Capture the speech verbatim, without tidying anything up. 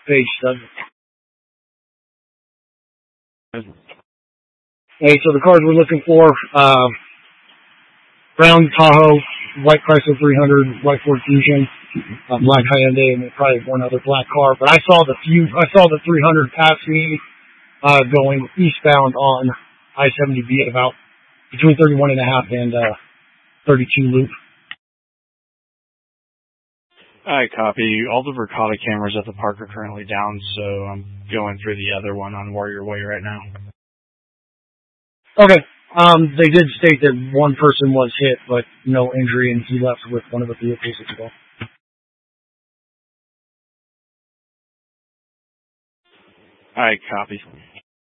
Page seven. Hey, so the cars we're looking for, uh, brown Tahoe, white Chrysler three hundred, white Ford Fusion, uh, black Hyundai, and then probably one other black car. But I saw the few, I saw the three hundred pass me, uh, going eastbound on I seventy B at about between thirty-one and a half and, uh, thirty-two loop. I copy. All the Verkada cameras at the park are currently down, so I'm going through the other one on Warrior Way right now. Okay. Um, they did state that one person was hit, but no injury, and he left with one of the vehicles as well. I copy.